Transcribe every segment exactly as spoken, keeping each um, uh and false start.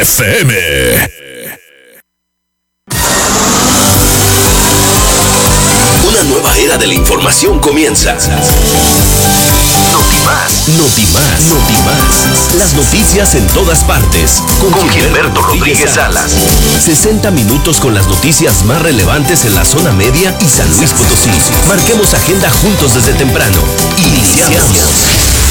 F M. Una nueva era de la información comienza. Notimás, Notimás, Notimás. Las noticias en todas partes. Con, con Gilberto Rodríguez Salas. sesenta minutos con las noticias más relevantes en la zona media y San Luis Potosí. Marquemos agenda juntos desde temprano. Iniciamos.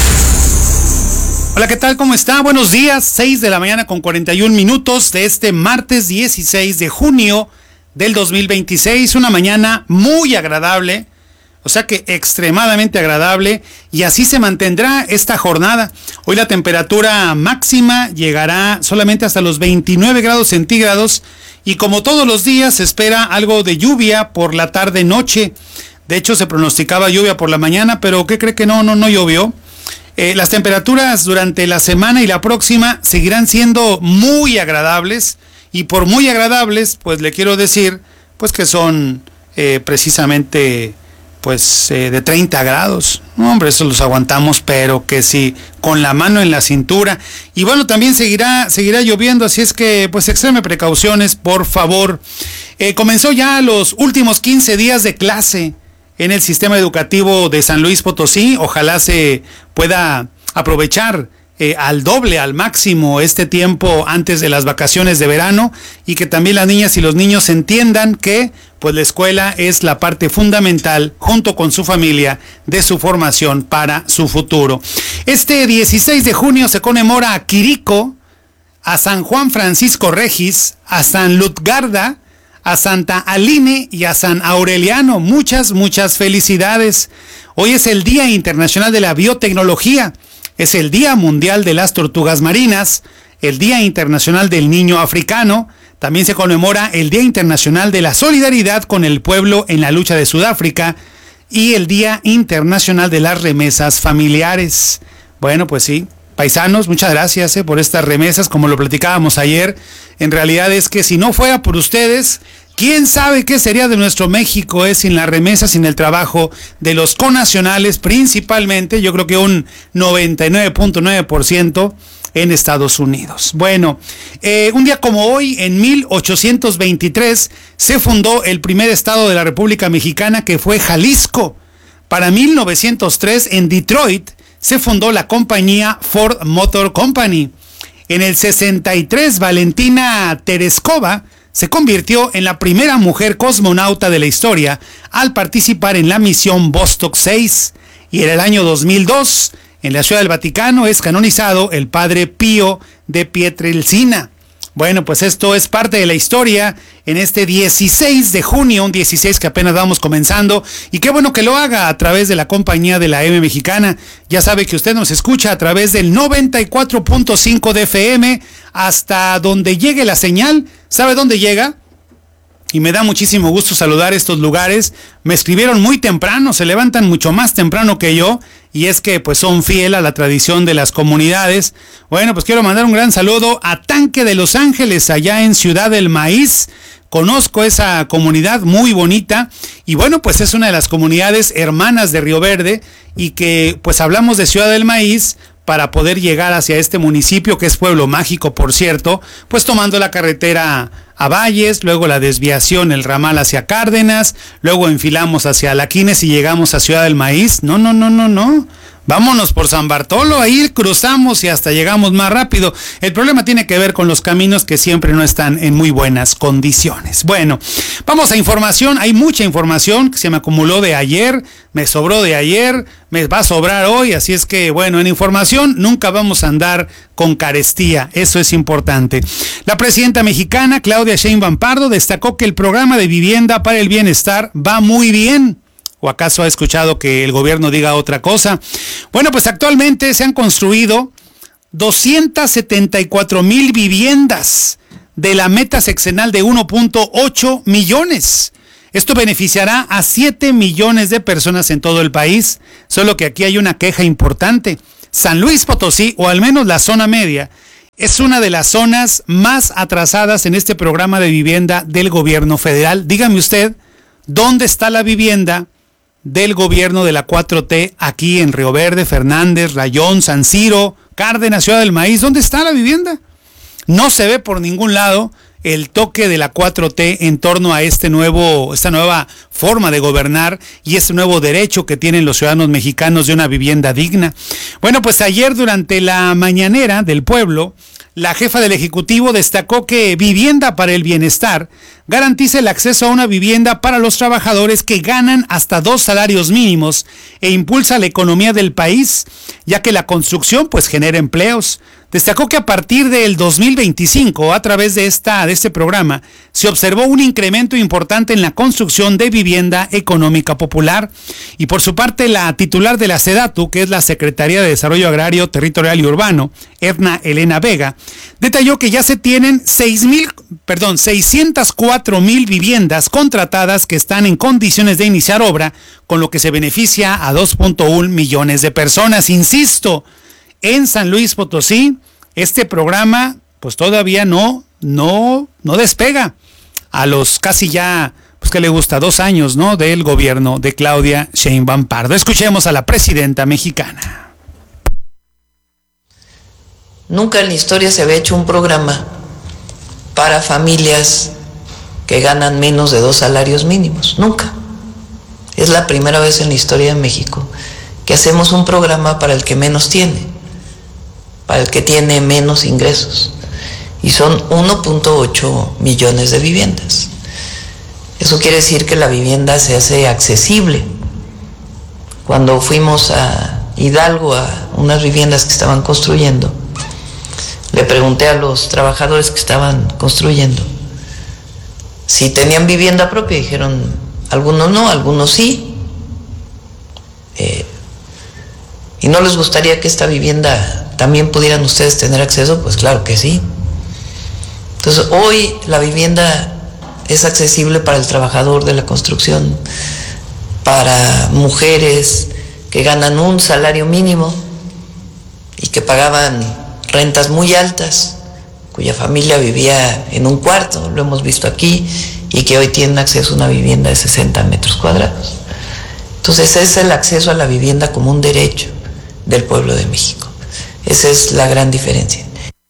Hola, ¿qué tal? ¿Cómo está? Buenos días, seis de la mañana con cuarenta y un minutos de este martes dieciséis de junio del dos mil veintiséis. Una mañana muy agradable, o sea que extremadamente agradable, y así se mantendrá esta jornada. Hoy la temperatura máxima llegará solamente hasta los veintinueve grados centígrados y como todos los días se espera algo de lluvia por la tarde-noche. De hecho se pronosticaba lluvia por la mañana, pero ¿qué cree que no, no, no llovió? Eh, las temperaturas durante la semana y la próxima seguirán siendo muy agradables, y por muy agradables, pues le quiero decir, pues que son eh, precisamente pues eh, de treinta grados. No, hombre, eso los aguantamos, pero que sí, con la mano en la cintura. Y bueno, también seguirá, seguirá lloviendo, así es que pues extreme precauciones, por favor. Eh, comenzó ya los últimos quince días de clase en el sistema educativo de San Luis Potosí. Ojalá se pueda aprovechar eh, al doble, al máximo este tiempo antes de las vacaciones de verano, y que también las niñas y los niños entiendan que pues la escuela es la parte fundamental, junto con su familia, de su formación para su futuro. Este dieciséis de junio se conmemora a Quirico, a San Juan Francisco Regis, a San Lutgarda, a Santa Aline y a San Aureliano. Muchas, muchas felicidades. Hoy es el Día Internacional de la Biotecnología, es el Día Mundial de las Tortugas Marinas, el Día Internacional del Niño Africano. También se conmemora el Día Internacional de la Solidaridad con el Pueblo en la Lucha de Sudáfrica y el Día Internacional de las Remesas Familiares. Bueno, pues sí, paisanos, muchas gracias eh, por estas remesas, como lo platicábamos ayer. En realidad es que si no fuera por ustedes, ¿quién sabe qué sería de nuestro México eh, sin las remesas, sin el trabajo de los connacionales, principalmente, yo creo que un noventa y nueve punto nueve por ciento en Estados Unidos? Bueno, eh, un día como hoy, en mil ochocientos veintitrés, se fundó el primer estado de la República Mexicana, que fue Jalisco. Para mil novecientos tres, en Detroit, se fundó la compañía Ford Motor Company. En el sesenta y tres, Valentina Tereskova se convirtió en la primera mujer cosmonauta de la historia al participar en la misión Vostok seis. Y en el año dos mil dos, en la Ciudad del Vaticano, es canonizado el Padre Pío de Pietrelcina. Bueno, pues esto es parte de la historia en este dieciséis de junio, un dieciséis que apenas vamos comenzando, y qué bueno que lo haga a través de la compañía de la M Mexicana. Ya sabe que usted nos escucha a través del noventa y cuatro punto cinco de F M hasta donde llegue la señal. ¿Sabe dónde llega? Y me da muchísimo gusto saludar estos lugares. Me escribieron muy temprano, se levantan mucho más temprano que yo, y es que pues son fiel a la tradición de las comunidades. Bueno, pues quiero mandar un gran saludo a Tanque de Los Ángeles, allá en Ciudad del Maíz. Conozco esa comunidad muy bonita, y bueno, pues es una de las comunidades hermanas de Río Verde, y que pues hablamos de Ciudad del Maíz para poder llegar hacia este municipio, que es pueblo mágico, por cierto, pues tomando la carretera a Valles, luego la desviación, el ramal hacia Cárdenas, luego enfilamos hacia Alaquines y llegamos a Ciudad del Maíz. No, no, no, no, no. Vámonos por San Bartolo, ahí cruzamos y hasta llegamos más rápido. El problema tiene que ver con los caminos, que siempre no están en muy buenas condiciones. Bueno, vamos a información. Hay mucha información que se me acumuló de ayer, me sobró de ayer, me va a sobrar hoy, así es que, bueno, en información nunca vamos a andar con carestía, eso es importante. La presidenta mexicana, Claudia Sheinbaum Pardo, destacó que el programa de vivienda para el bienestar va muy bien. ¿O acaso ha escuchado que el gobierno diga otra cosa? Bueno, pues actualmente se han construido doscientas setenta y cuatro mil viviendas de la meta sexenal de uno punto ocho millones. Esto beneficiará a siete millones de personas en todo el país, solo que aquí hay una queja importante. San Luis Potosí, o al menos la zona media, es una de las zonas más atrasadas en este programa de vivienda del gobierno federal. Dígame usted, ¿dónde está la vivienda del gobierno de la cuatro T aquí en Río Verde, Fernández, Rayón, San Ciro, Cárdenas, Ciudad del Maíz? ¿Dónde está la vivienda? no se ve por ningún lado el toque de la cuatro T en torno a este nuevo, esta nueva forma de gobernar y este nuevo derecho que tienen los ciudadanos mexicanos de una vivienda digna. Bueno, pues ayer durante la mañanera del pueblo, la jefa del Ejecutivo destacó que Vivienda para el Bienestar garantiza el acceso a una vivienda para los trabajadores que ganan hasta dos salarios mínimos e impulsa la economía del país, ya que la construcción pues genera empleos. Destacó que a partir del dos mil veinticinco, a través de, esta, de este programa, se observó un incremento importante en la construcción de vivienda económica popular. Y por su parte, la titular de la SEDATU, que es la Secretaría de Desarrollo Agrario, Territorial y Urbano, Edna Elena Vega, detalló que ya se tienen seis mil, perdón, seiscientas cuatro mil viviendas contratadas que están en condiciones de iniciar obra, con lo que se beneficia a dos punto uno millones de personas. Insisto, en San Luis Potosí, este programa pues todavía no, no, no despega a los casi ya, pues que le gusta, dos años, ¿no?, del gobierno de Claudia Sheinbaum Pardo. Escuchemos a la presidenta mexicana. Nunca en la historia se había hecho un programa para familias que ganan menos de dos salarios mínimos, nunca. Es la primera vez en la historia de México que hacemos un programa para el que menos tiene, para el que tiene menos ingresos, y son uno punto ocho millones de viviendas. Eso quiere decir que la vivienda se hace accesible. Cuando fuimos a Hidalgo a unas viviendas que estaban construyendo, le pregunté a los trabajadores que estaban construyendo si tenían vivienda propia. Dijeron, algunos no, algunos sí. Eh, ¿Y no les gustaría que esta vivienda también pudieran ustedes tener acceso? Pues claro que sí. Entonces hoy la vivienda es accesible para el trabajador de la construcción, para mujeres que ganan un salario mínimo y que pagaban rentas muy altas, cuya familia vivía en un cuarto, lo hemos visto aquí, y que hoy tienen acceso a una vivienda de sesenta metros cuadrados. Entonces ese es el acceso a la vivienda como un derecho del pueblo de México. Esa es la gran diferencia.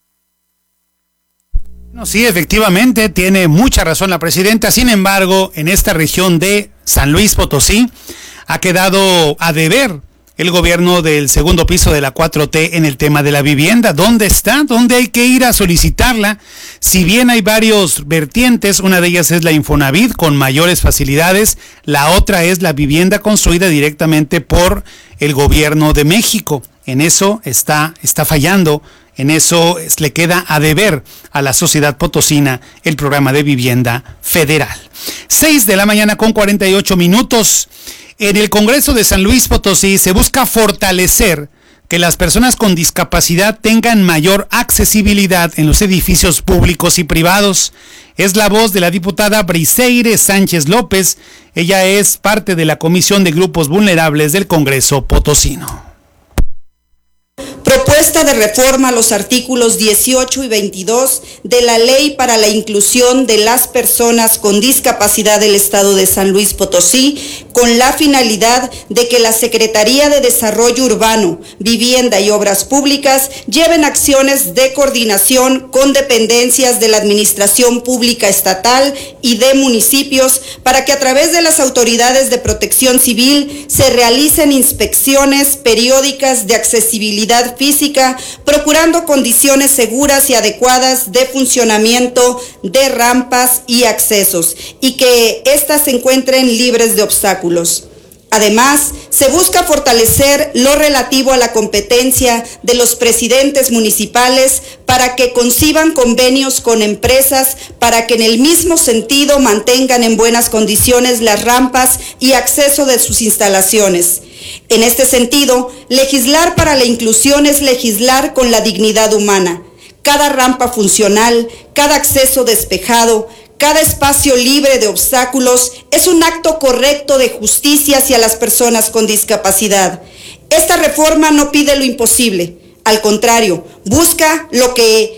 No, sí, efectivamente, tiene mucha razón la presidenta. Sin embargo, en esta región de San Luis Potosí ha quedado a deber el gobierno del segundo piso de la cuatro T en el tema de la vivienda. ¿Dónde está? ¿Dónde hay que ir a solicitarla? Si bien hay varios vertientes, una de ellas es la Infonavit con mayores facilidades, la otra es la vivienda construida directamente por el gobierno de México. En eso está, está fallando, en eso es, le queda a deber a la sociedad potosina el programa de vivienda federal. seis de la mañana con cuarenta y ocho minutos. En el Congreso de San Luis Potosí se busca fortalecer que las personas con discapacidad tengan mayor accesibilidad en los edificios públicos y privados. Es la voz de la diputada Briseire Sánchez López. Ella es parte de la Comisión de Grupos Vulnerables del Congreso Potosino. Propuesta de reforma a los artículos dieciocho y veintidós de la Ley para la Inclusión de las Personas con Discapacidad del Estado de San Luis Potosí, con la finalidad de que la Secretaría de Desarrollo Urbano, Vivienda y Obras Públicas lleven acciones de coordinación con dependencias de la Administración Pública Estatal y de municipios para que a través de las autoridades de protección civil se realicen inspecciones periódicas de accesibilidad física, procurando condiciones seguras y adecuadas de funcionamiento de rampas y accesos, y que éstas se encuentren libres de obstáculos. Además, se busca fortalecer lo relativo a la competencia de los presidentes municipales para que conciban convenios con empresas para que en el mismo sentido mantengan en buenas condiciones las rampas y acceso de sus instalaciones. En este sentido, legislar para la inclusión es legislar con la dignidad humana. Cada rampa funcional, cada acceso despejado, cada espacio libre de obstáculos es un acto correcto de justicia hacia las personas con discapacidad. Esta reforma no pide lo imposible, al contrario, busca lo que